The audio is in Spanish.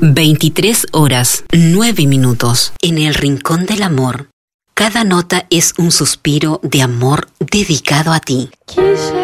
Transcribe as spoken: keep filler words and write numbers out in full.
veintitrés horas, nueve minutos. En el rincón del amor, cada nota es un suspiro de amor dedicado a ti.